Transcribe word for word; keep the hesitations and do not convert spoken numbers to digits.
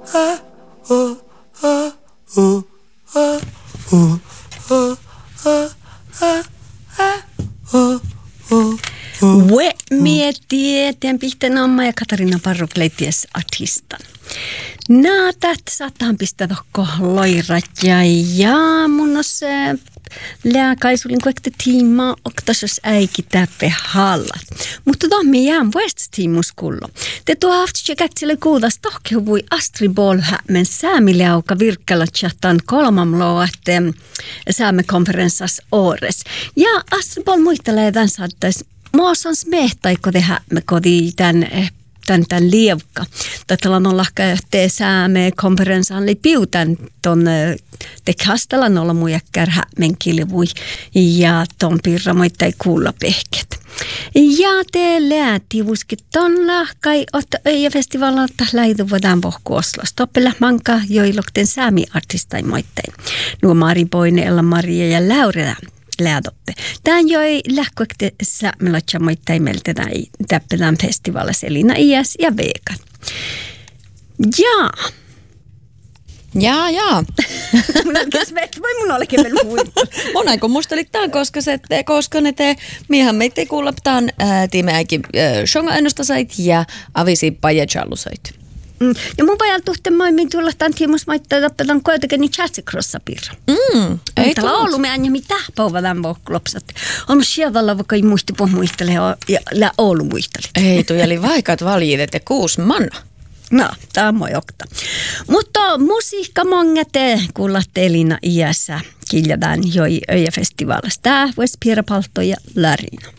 We miettii, pihten Amma ja Katarina Parruk-Leities artistan. Näätät saattaan pistää tokko loirat ja ja mun on se lääkaisulin kuekte tiimaa oktasos äiki täppe hallat. Mutta tommi jään vuestas tiimuskullo. Te tuo hafti käksille kuudas tohki vui Astrid Boll-hämmen säämiljauka virkkalla tjahtan kolmamloa, että säämekonferenssas ores. Ja Astrid Boll muistelee tämän saattais muosan smehtaiko tehdä me kodi tän tän tän lievka. Tätä on lahka te sääme konferenssaan li piutän ton te kastelan olla mujakkär hämmen kilvui ja ton pirra moittai kuulla pehket. Ja te lääti vuskit ton lahkai otta öijä festivalalta läidu voidaan vohku Oslos. Toppela manka joilokten säämi-artistain moittain. Nuo Mari Boine, Ella Maria ja Laurela läädoppe. Tän joi lähkuekte säämelotja moittain meiltä näin täppelän festivaalissa Elina Iäs ja Veekan. Jaa. Jaa, jaa. Voi mun olekin vielä muista. Mun aiko mustelit tämän, koska, se, koska ne te miehän meitä kuulaptaan tiimeäkin shonga ennustasait ja avisi pajajallusait. Mm. Ja mun vajal tuhten maailmiin tulla tämän tiimus maittaa tappetan koetakin niin chatsicrossa pirra. Mm, ei täällä on ollut meidän ja mitä pauva tämän vohkulopsat. On sieltä vaikka ei muisti puh muistele ja Oulu muisteli. Ei tuu jäli vaikat valjit, että kuusi manna. No, tämä on moi okta. Mutta musiikka mongete kuullatte Elina Iässä kiljadaan joi öijäfestivaalista. Tää vois Piera Paltto ja Larina.